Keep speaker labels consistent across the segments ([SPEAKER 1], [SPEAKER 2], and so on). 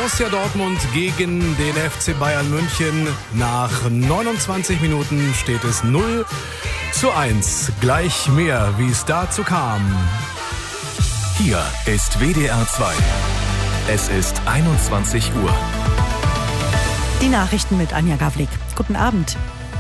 [SPEAKER 1] Borussia Dortmund gegen den FC Bayern München. Nach 29 Minuten steht es 0:1. Gleich mehr, wie es dazu kam.
[SPEAKER 2] Hier ist WDR 2. Es ist 21 Uhr.
[SPEAKER 3] Die Nachrichten mit Anja Gawlik. Guten Abend.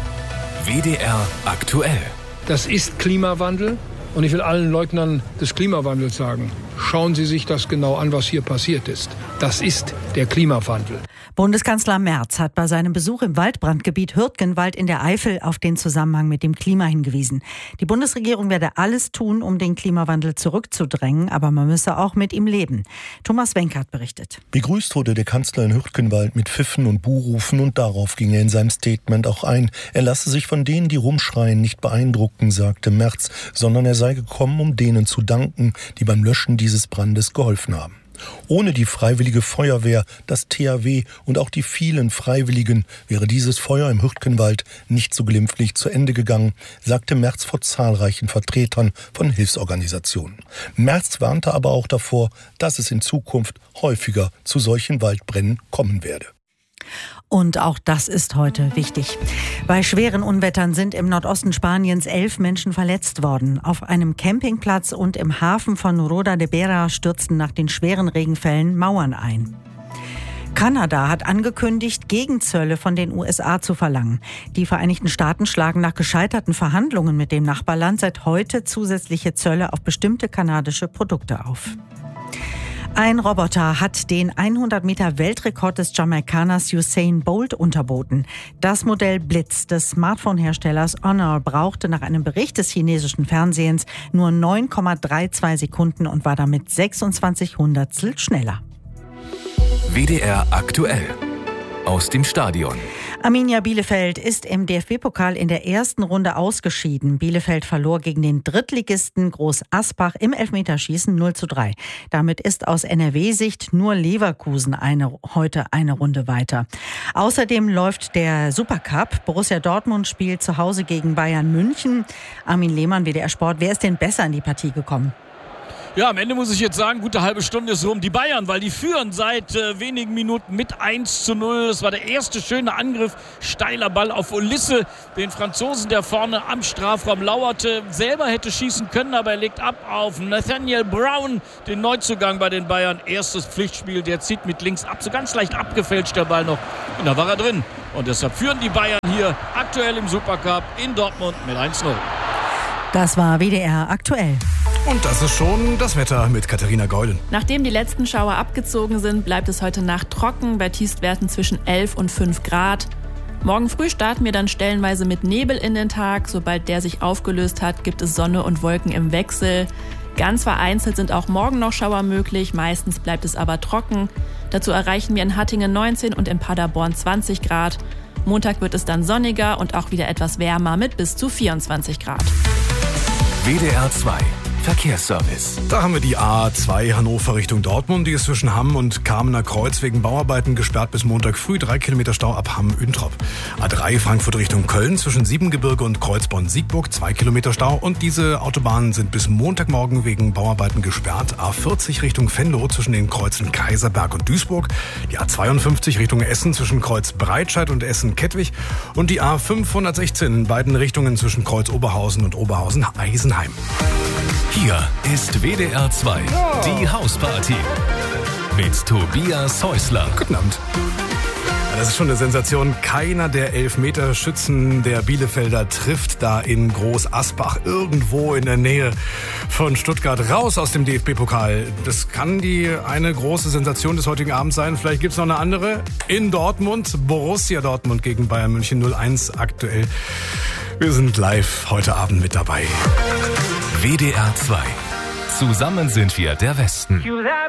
[SPEAKER 2] WDR aktuell.
[SPEAKER 4] Das ist Klimawandel und ich will allen Leugnern des Klimawandels sagen, schauen Sie sich das genau an, was hier passiert ist. Das ist der Klimawandel.
[SPEAKER 3] Bundeskanzler Merz hat bei seinem Besuch im Waldbrandgebiet Hürtgenwald in der Eifel auf den Zusammenhang mit dem Klima hingewiesen. Die Bundesregierung werde alles tun, um den Klimawandel zurückzudrängen, aber man müsse auch mit ihm leben. Thomas Wenkert berichtet.
[SPEAKER 5] Begrüßt wurde der Kanzler in Hürtgenwald mit Pfiffen und Buhrufen und darauf ging er in seinem Statement auch ein. Er lasse sich von denen, die rumschreien, nicht beeindrucken, sagte Merz, sondern er sei gekommen, um denen zu danken, die beim Löschen dieses Brandes geholfen haben. Ohne die Freiwillige Feuerwehr, das THW und auch die vielen Freiwilligen wäre dieses Feuer im Hürtgenwald nicht so glimpflich zu Ende gegangen, sagte Merz vor zahlreichen Vertretern von Hilfsorganisationen. Merz warnte aber auch davor, dass es in Zukunft häufiger zu solchen Waldbränden kommen werde.
[SPEAKER 3] Und auch das ist heute wichtig. Bei schweren Unwettern sind im Nordosten Spaniens 11 Menschen verletzt worden. Auf einem Campingplatz und im Hafen von Roda de Bera stürzten nach den schweren Regenfällen Mauern ein. Kanada hat angekündigt, Gegenzölle von den USA zu verlangen. Die Vereinigten Staaten schlagen nach gescheiterten Verhandlungen mit dem Nachbarland seit heute zusätzliche Zölle auf bestimmte kanadische Produkte auf. Ein Roboter hat den 100-Meter-Weltrekord des Jamaikaners Usain Bolt unterboten. Das Modell Blitz des Smartphone-Herstellers Honor brauchte nach einem Bericht des chinesischen Fernsehens nur 9,32 Sekunden und war damit 26 Hundertstel schneller.
[SPEAKER 2] WDR aktuell. Aus dem Stadion.
[SPEAKER 3] Arminia Bielefeld ist im DFB-Pokal in der ersten Runde ausgeschieden. Bielefeld verlor gegen den Drittligisten Groß Asbach im Elfmeterschießen 0:3. Damit ist aus NRW-Sicht nur Leverkusen heute eine Runde weiter. Außerdem läuft der Supercup. Borussia Dortmund spielt zu Hause gegen Bayern München. Armin Lehmann, WDR Sport. Wer ist denn besser in die Partie gekommen?
[SPEAKER 6] Ja, am Ende muss ich jetzt sagen, gute halbe Stunde ist rum. Die Bayern, weil die führen seit wenigen Minuten mit 1:0. Das war der erste schöne Angriff. Steiler Ball auf Olisse, den Franzosen, der vorne am Strafraum lauerte. Selber hätte schießen können, aber er legt ab auf Nathaniel Brown, den Neuzugang bei den Bayern. Erstes Pflichtspiel, der zieht mit links ab. So ganz leicht abgefälscht der Ball noch. Und da war er drin. Und deshalb führen die Bayern hier aktuell im Supercup in Dortmund mit 1:0.
[SPEAKER 3] Das war WDR aktuell.
[SPEAKER 1] Und das ist schon das Wetter mit Katharina Geulen.
[SPEAKER 7] Nachdem die letzten Schauer abgezogen sind, bleibt es heute Nacht trocken bei Tiefstwerten zwischen 11 und 5 Grad. Morgen früh starten wir dann stellenweise mit Nebel in den Tag. Sobald der sich aufgelöst hat, gibt es Sonne und Wolken im Wechsel. Ganz vereinzelt sind auch morgen noch Schauer möglich, meistens bleibt es aber trocken. Dazu erreichen wir in Hattingen 19 und in Paderborn 20 Grad. Montag wird es dann sonniger und auch wieder etwas wärmer mit bis zu 24 Grad.
[SPEAKER 2] WDR 2. Verkehrsservice.
[SPEAKER 1] Da haben wir die A2 Hannover Richtung Dortmund. Die ist zwischen Hamm und Kamener Kreuz wegen Bauarbeiten gesperrt bis Montag früh. 3 Kilometer Stau ab Hamm-Üntrop. A3 Frankfurt Richtung Köln zwischen Siebengebirge und Kreuzborn-Siegburg. 2 Kilometer Stau. Und diese Autobahnen sind bis Montagmorgen wegen Bauarbeiten gesperrt. A40 Richtung Venlo zwischen den Kreuzen Kaiserberg und Duisburg. Die A52 Richtung Essen zwischen Kreuz Breitscheid und Essen-Kettwig. Und die A516 in beiden Richtungen zwischen Kreuz Oberhausen und Oberhausen-Eisenheim.
[SPEAKER 2] Hier ist WDR 2, die Hausparty mit Tobias Häusler.
[SPEAKER 1] Guten Abend. Das ist schon eine Sensation. Keiner der Elfmeterschützen der Bielefelder trifft da in Groß Asbach irgendwo in der Nähe von Stuttgart raus aus dem DFB-Pokal. Das kann die eine große Sensation des heutigen Abends sein. Vielleicht gibt es noch eine andere. In Dortmund, Borussia Dortmund gegen Bayern München 0:1 aktuell. Wir sind live heute Abend mit dabei.
[SPEAKER 2] WDR 2. Zusammen sind wir der Westen.